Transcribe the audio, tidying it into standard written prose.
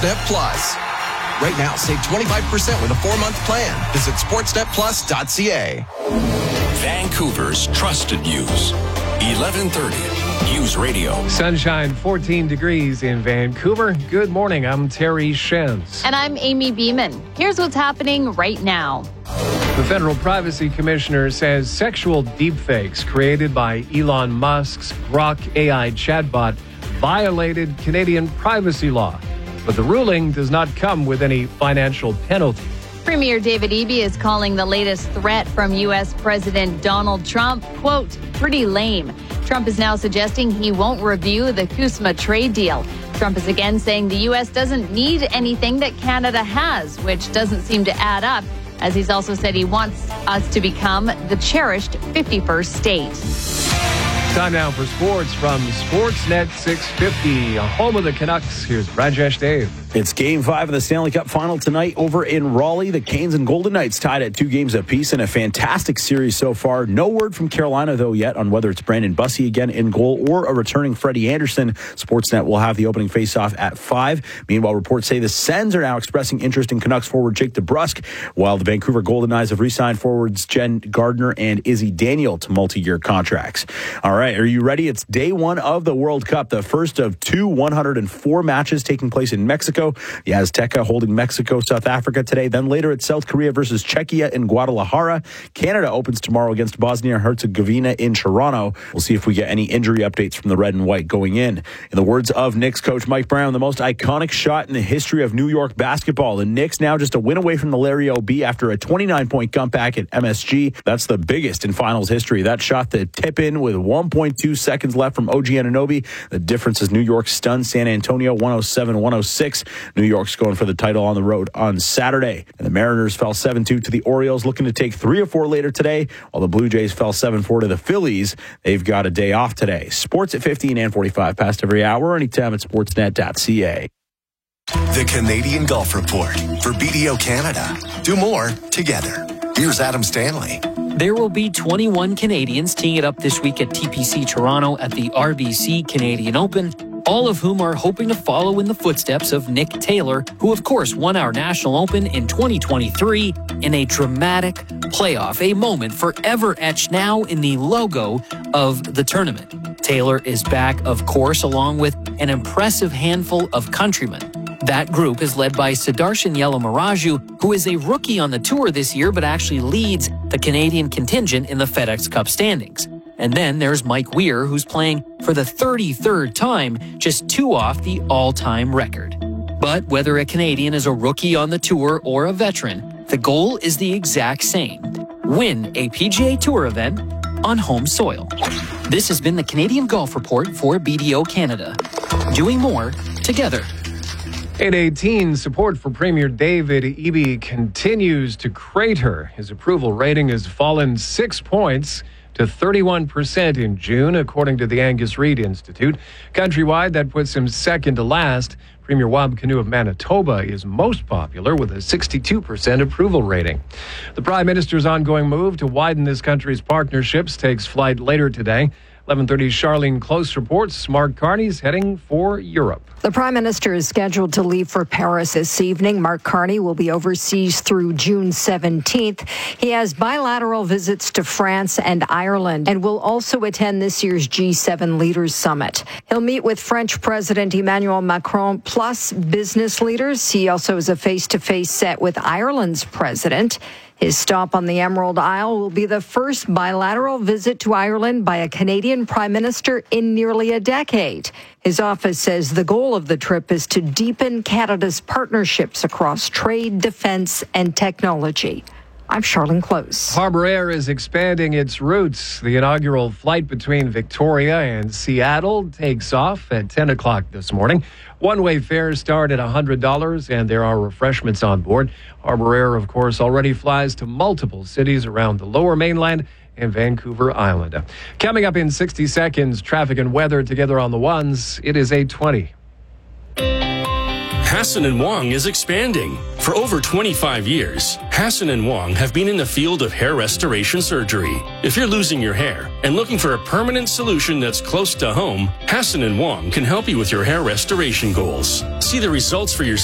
Sportsnet Plus. Right now, save 25% with a 4-month plan. Visit sportsnetplus.ca. Vancouver's trusted news. 1130 News Radio. Sunshine, 14 degrees in Vancouver. Good morning. I'm Terry Shenz. And I'm Amy Beeman. Here's what's happening right now. The Federal Privacy Commissioner says sexual deepfakes created by Elon Musk's Grok AI chatbot violated Canadian privacy law. But the ruling does not come with any financial penalty. Premier David Eby is calling the latest threat from U.S. President Donald Trump, quote, pretty lame. Trump is now suggesting he won't review the CUSMA trade deal. Trump is again saying the U.S. doesn't need anything that Canada has, which doesn't seem to add up, as he's also said he wants us to become the cherished 51st state. Time now for sports from Sportsnet 650, home of the Canucks. Here's Rajesh Dave. It's Game 5 of the Stanley Cup Final tonight over in Raleigh. The Canes and Golden Knights tied at 2 games apiece in a fantastic series so far. No word from Carolina, though, yet on whether it's Brandon Bussey again in goal or a returning Freddie Anderson. Sportsnet will have the opening faceoff at 5. Meanwhile, reports say the Sens are now expressing interest in Canucks forward Jake DeBrusk, while the Vancouver Golden Knights have re-signed forwards Jen Gardner and Izzy Daniel to multi-year contracts. All right, are you ready? It's day 1 of the World Cup, the first of 2 104 matches taking place in Mexico. The Azteca holding Mexico, South Africa today. Then later it's South Korea versus Czechia in Guadalajara. Canada opens tomorrow against Bosnia and Herzegovina in Toronto. We'll see if we get any injury updates from the red and white going in. In the words of Knicks coach Mike Brown, the most iconic shot in the history of New York basketball. The Knicks now just a win away from the Larry O.B. after a 29-point comeback at MSG. That's the biggest in finals history. That shot the tip in with 1.2 seconds left from OG Anunoby. The difference is New York stunned San Antonio 107-106. New York's going for the title on the road on Saturday. And the Mariners fell 7-2 to the Orioles, looking to take 3 or 4 later today, while the Blue Jays fell 7-4 to the Phillies. They've got a day off today. Sports at 15 and 45 past every hour, anytime at sportsnet.ca. The Canadian Golf Report for BDO Canada. Do more together. Here's Adam Stanley. There will be 21 Canadians teeing it up this week at TPC Toronto at the RBC Canadian Open, all of whom are hoping to follow in the footsteps of Nick Taylor, who of course won our National Open in 2023 in a dramatic playoff, a moment forever etched now in the logo of the tournament. Taylor is back, of course, along with an impressive handful of countrymen. That group is led by Sudarshan Yelamaraju, who is a rookie on the tour this year but actually leads the Canadian contingent in the FedEx Cup standings. And then there's Mike Weir, who's playing for the 33rd time, just 2 off the all-time record. But whether a Canadian is a rookie on the tour or a veteran, the goal is the exact same: win a PGA Tour event on home soil. This has been the Canadian Golf Report for BDO Canada. Doing more together. 818, support for Premier David Eby continues to crater. His approval rating has fallen 6 points to 31% in June, according to the Angus Reid Institute. Countrywide, that puts him second to last. Premier Wab Kinew of Manitoba is most popular with a 62% approval rating. The Prime Minister's ongoing move to widen this country's partnerships takes flight later today. 11:30 Charlene Close reports Mark Carney's heading for Europe. The Prime Minister is scheduled to leave for Paris this evening. Mark Carney will be overseas through June 17th. He has bilateral visits to France and Ireland and will also attend this year's G7 Leaders Summit. He'll meet with French President Emmanuel Macron plus business leaders. He also has a face-to-face set with Ireland's president. His stop on the Emerald Isle will be the first bilateral visit to Ireland by a Canadian Prime Minister in nearly a decade. His office says the goal of the trip is to deepen Canada's partnerships across trade, defense, and technology. I'm Charlene Close. Harbour Air is expanding its routes. The inaugural flight between Victoria and Seattle takes off at 10 o'clock this morning. One-way fares start at $100, and there are refreshments on board. Harbour Air, of course, already flies to multiple cities around the Lower Mainland and Vancouver Island. Coming up in 60 seconds, traffic and weather together on the ones. It is 8:20. Hassan & Wong is expanding. For over 25 years, Hassan & Wong have been in the field of hair restoration surgery. If you're losing your hair and looking for a permanent solution that's close to home, Hassan & Wong can help you with your hair restoration goals. See the results for yourself